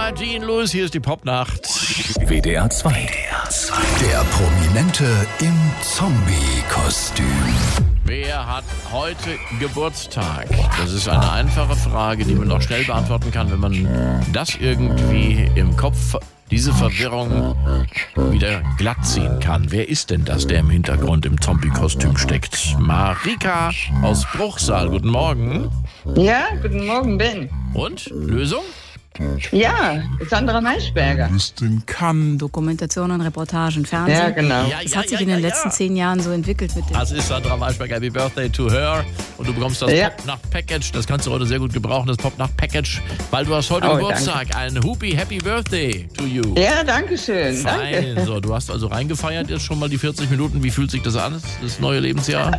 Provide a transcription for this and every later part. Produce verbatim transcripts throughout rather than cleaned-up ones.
Lara Jean Lewis, hier ist die Popnacht. W D R zwei. Der Prominente im Zombie-Kostüm. Wer hat heute Geburtstag? Das ist eine einfache Frage, die man auch schnell beantworten kann, wenn man das irgendwie im Kopf, diese Verwirrung wieder glatt ziehen kann. Wer ist denn das, der im Hintergrund im Zombie-Kostüm steckt? Marika aus Bruchsal, guten Morgen. Ja, guten Morgen, Ben. Und? Lösung? Ja, Sandra Maischberger. In Cannes. Dokumentationen, Reportagen, Fernsehen. Ja, genau. Ja, Das ja, hat sich ja, in den ja, letzten ja. zehn Jahren so entwickelt mit dem. Das ist Sandra Maischberger, Happy Birthday to her. Und du bekommst das Ja. Pop-Nacht-Package. Das kannst du heute sehr gut gebrauchen, das Pop-Nacht-Package, weil du hast heute Oh, Geburtstag. Ein Hupi Happy Birthday to you. Ja, danke schön. Fein. Danke. So, du hast also reingefeiert jetzt schon mal die vierzig Minuten. Wie fühlt sich das an, das neue Lebensjahr?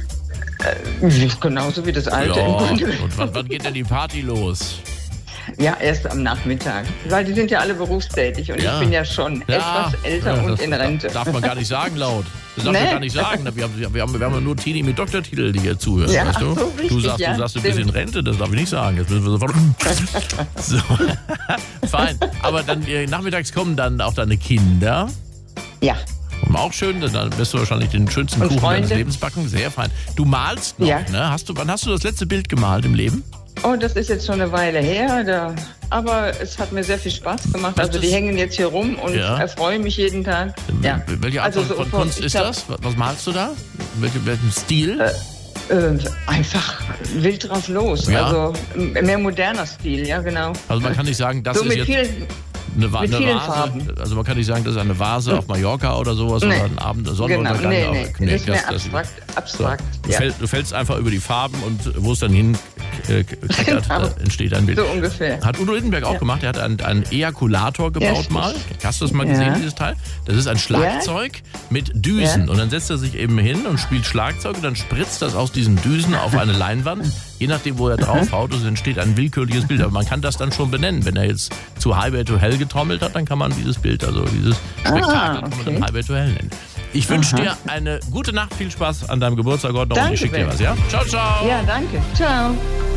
Genauso wie das alte Ja, im Grunde. und wann, wann geht denn die Party los? Ja, erst am Nachmittag. Weil die sind ja alle berufstätig und Ja. ich bin ja schon etwas älter ja, und das in Rente. Darf man gar nicht sagen laut. Das darf man Nee. gar nicht sagen. Wir haben, wir haben, wir haben nur Teenie mit Doktortitel, die hier zuhören, Ja, weißt du? so richtig, du sagst, ja, du sagst ein stimmt. bisschen Rente, das darf ich nicht sagen. Jetzt müssen wir sofort... so. Fein. Aber dann äh, nachmittags kommen dann auch deine Kinder. Ja, Und auch schön, dann wirst du wahrscheinlich den schönsten Und Kuchen deines Freunde. Lebens backen. Sehr fein. Du malst noch, Ja. ne? Hast du, wann hast du das letzte Bild gemalt im Leben? oh, das ist jetzt schon eine Weile her, da, aber es hat mir sehr viel Spaß gemacht. Was Also ist- die hängen jetzt hier rum und Ja. erfreuen mich jeden Tag. Ja. Welche Art Also von, so von von- Kunst ich ist glaub, das? Was malst du da? Welche, welchen Stil? Äh, einfach wild drauf los. Ja. Also m- mehr moderner Stil, ja genau. Also man kann nicht sagen, das so ist mit jetzt vielen, eine, Va- mit eine vielen Vase. Farben. Also man kann nicht sagen, das ist eine Vase auf Mallorca oder sowas Nee. oder ein Abend genau, Sonnenuntergang. nee, Aber- nee, das ist mehr abstrakt. So. abstrakt Du, ja. fäll, du fällst einfach über die Farben und wo es dann hin äh, klettert, Genau. da entsteht ein Bild. So ungefähr. Hat Udo Lindenberg auch Ja. gemacht. Er hat einen, einen Ejakulator gebaut stimmt. mal. Hast du das mal Ja. gesehen, dieses Teil? Das ist ein Schlagzeug mit Düsen. Ja. Und dann setzt er sich eben hin und spielt Schlagzeug und dann spritzt das aus diesen Düsen auf eine Leinwand. Je nachdem, wo er draufhaut, es entsteht ein willkürliches Bild. Aber man kann das dann schon benennen. Wenn er jetzt zu Highway to Hell getrommelt hat, dann kann man dieses Bild, also dieses Spektakel, Ah, kann man okay. dann Highway to Hell nennen. Ich wünsche dir eine gute Nacht, viel Spaß an deinem Geburtstag heute noch und Danke, ich schicke dir Ben. was, ja? Ciao, ciao! Ja, danke. Ciao.